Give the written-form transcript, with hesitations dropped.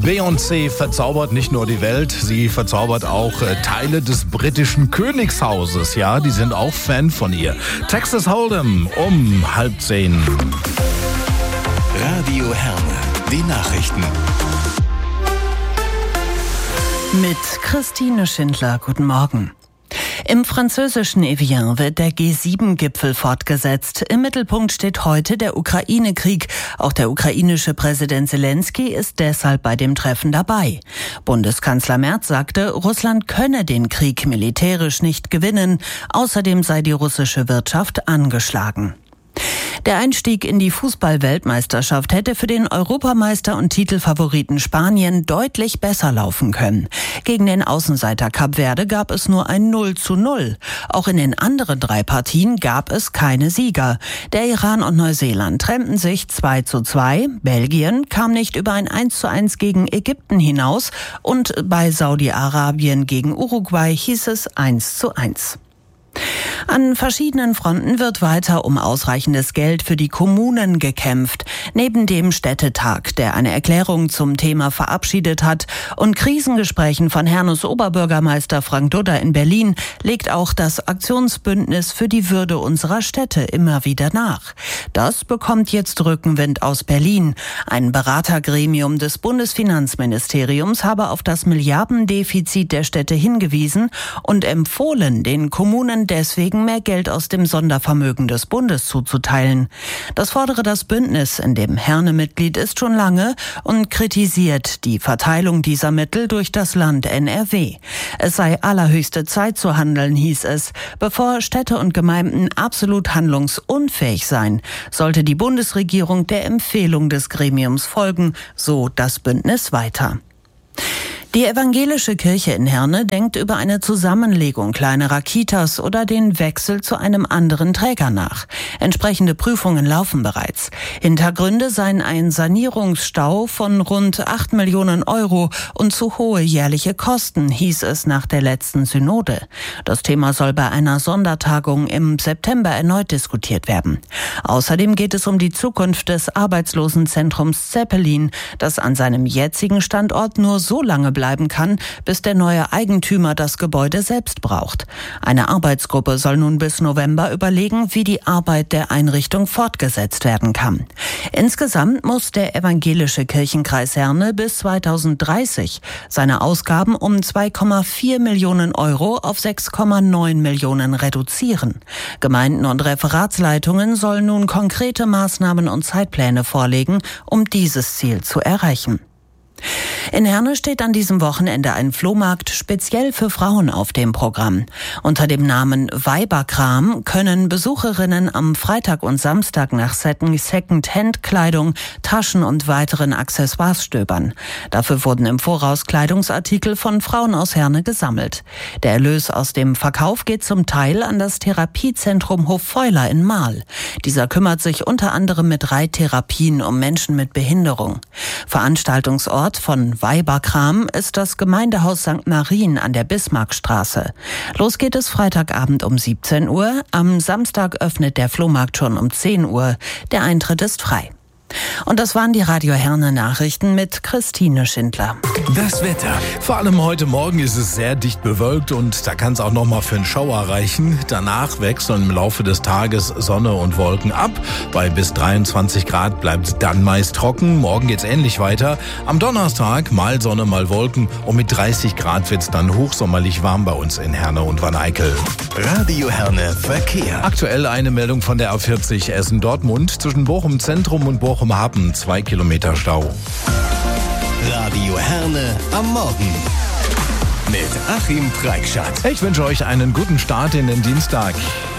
Beyoncé verzaubert nicht nur die Welt, sie verzaubert auch Teile des britischen Königshauses. Ja, die sind auch Fan von ihr. Texas Hold'em um 9:30. Radio Herne, die Nachrichten. Mit Christine Schindler, guten Morgen. Im französischen Evian wird der G7-Gipfel fortgesetzt. Im Mittelpunkt steht heute der Ukraine-Krieg. Auch der ukrainische Präsident Zelensky ist deshalb bei dem Treffen dabei. Bundeskanzler Merz sagte, Russland könne den Krieg militärisch nicht gewinnen. Außerdem sei die russische Wirtschaft angeschlagen. Der Einstieg in die Fußball-Weltmeisterschaft hätte für den Europameister und Titelfavoriten Spanien deutlich besser laufen können. Gegen den Außenseiter Kap Verde gab es nur ein 0:0. Auch in den anderen 3 Partien gab es keine Sieger. Der Iran und Neuseeland trennten sich 2:2. Belgien kam nicht über ein 1:1 gegen Ägypten hinaus und bei Saudi-Arabien gegen Uruguay hieß es 1:1. An verschiedenen Fronten wird weiter um ausreichendes Geld für die Kommunen gekämpft. Neben dem Städtetag, der eine Erklärung zum Thema verabschiedet hat, und Krisengesprächen von Hernes Oberbürgermeister Frank Dudder in Berlin, legt auch das Aktionsbündnis für die Würde unserer Städte immer wieder nach. Das bekommt jetzt Rückenwind aus Berlin. Ein Beratergremium des Bundesfinanzministeriums habe auf das Milliardendefizit der Städte hingewiesen und empfohlen, den Kommunen deswegen mehr Geld aus dem Sondervermögen des Bundes zuzuteilen. Das fordere das Bündnis, in dem Herne Mitglied ist, schon lange und kritisiert die Verteilung dieser Mittel durch das Land NRW. Es sei allerhöchste Zeit zu handeln, hieß es. Bevor Städte und Gemeinden absolut handlungsunfähig seien, sollte die Bundesregierung der Empfehlung des Gremiums folgen, so das Bündnis weiter. Die evangelische Kirche in Herne denkt über eine Zusammenlegung kleinerer Kitas oder den Wechsel zu einem anderen Träger nach. Entsprechende Prüfungen laufen bereits. Hintergründe seien ein Sanierungsstau von rund 8 Millionen Euro und zu hohe jährliche Kosten, hieß es nach der letzten Synode. Das Thema soll bei einer Sondertagung im September erneut diskutiert werden. Außerdem geht es um die Zukunft des Arbeitslosenzentrums Zeppelin, das an seinem jetzigen Standort nur so lange bleiben kann, bis der neue Eigentümer das Gebäude selbst braucht. Eine Arbeitsgruppe soll nun bis November überlegen, wie die Arbeit der Einrichtung fortgesetzt werden kann. Insgesamt muss der evangelische Kirchenkreis Herne bis 2030 seine Ausgaben um 2,4 Millionen Euro auf 6,9 Millionen reduzieren. Gemeinden und Referatsleitungen sollen nun konkrete Maßnahmen und Zeitpläne vorlegen, um dieses Ziel zu erreichen. In Herne steht an diesem Wochenende ein Flohmarkt speziell für Frauen auf dem Programm. Unter dem Namen Weiberkram können Besucherinnen am Freitag und Samstag nach Second-Hand-Kleidung, Taschen und weiteren Accessoires stöbern. Dafür wurden im Voraus Kleidungsartikel von Frauen aus Herne gesammelt. Der Erlös aus dem Verkauf geht zum Teil an das Therapiezentrum Hoffeuler in Marl. Dieser kümmert sich unter anderem mit Reittherapien um Menschen mit Behinderung. Veranstaltungsort von Weiberkram ist das Gemeindehaus St. Marien an der Bismarckstraße. Los geht es Freitagabend um 17 Uhr. Am Samstag öffnet der Flohmarkt schon um 10 Uhr. Der Eintritt ist frei. Und das waren die Radio Herne Nachrichten mit Christine Schindler. Das Wetter. Vor allem heute Morgen ist es sehr dicht bewölkt und da kann es auch noch mal für einen Schauer reichen. Danach wechseln im Laufe des Tages Sonne und Wolken ab. Bei bis 23 Grad bleibt es dann meist trocken. Morgen geht's ähnlich weiter. Am Donnerstag mal Sonne, mal Wolken und mit 30 Grad wird's dann hochsommerlich warm bei uns in Herne und Wanne-Eickel. Radio Herne Verkehr. Aktuell eine Meldung von der A40 Essen-Dortmund zwischen Bochum Zentrum und Bochum Happen, 2 Kilometer Stau. Radio Herne am Morgen mit Achim Preikschat. Ich wünsche euch einen guten Start in den Dienstag.